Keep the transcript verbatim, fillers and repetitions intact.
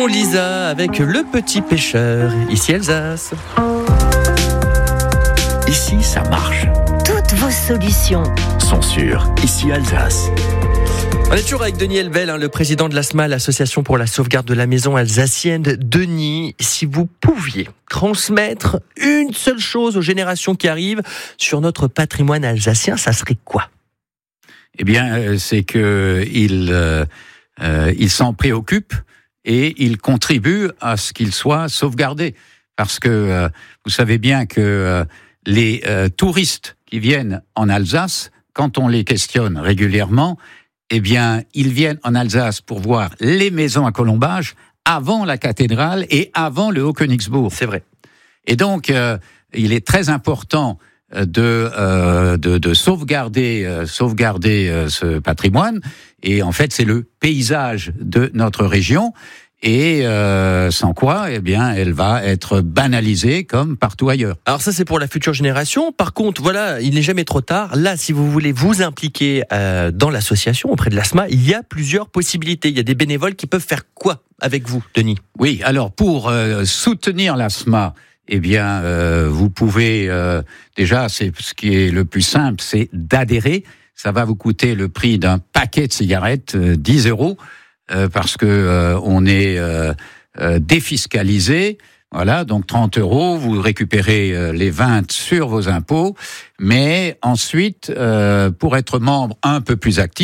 Raymond Lisa avec Le Petit Pêcheur, ici Alsace. Ici, ça marche. Toutes vos solutions sont sûres. Ici, Alsace. On est toujours avec Denis Elbel, hein, le président de l'A S M A, l'Association pour la sauvegarde de la maison alsacienne. Denis, si vous pouviez transmettre une seule chose aux générations qui arrivent sur notre patrimoine alsacien, ça serait quoi ? Eh bien, c'est que il, euh, euh, il s'en préoccupe et il contribue à ce qu'il soit sauvegardé. Parce que euh, vous savez bien que euh, les euh, touristes qui viennent en Alsace, quand on les questionne régulièrement, eh bien, ils viennent en Alsace pour voir les maisons à colombage avant la cathédrale et avant le Haut-Königsbourg. C'est vrai. Et donc, euh, il est très important de euh, de, de sauvegarder euh, sauvegarder euh, ce patrimoine. Et en fait, c'est le paysage de notre région. Et euh, sans quoi, eh bien, elle va être banalisée comme partout ailleurs. Alors ça, c'est pour la future génération. Par contre, voilà, il n'est jamais trop tard. Là, si vous voulez vous impliquer euh, dans l'association auprès de l'A S M A, il y a plusieurs possibilités. Il y a des bénévoles qui peuvent faire quoi avec vous, Denis ? Oui, alors pour euh, soutenir l'A S M A, eh bien, euh, vous pouvez euh, déjà, c'est ce qui est le plus simple, c'est d'adhérer. Ça va vous coûter le prix d'un paquet de cigarettes, euh, dix euros. Euh, parce que euh, on est euh, euh, défiscalisé, voilà, donc trente euros, vous récupérez euh, les vingt sur vos impôts, mais ensuite, euh, pour être membre un peu plus actif,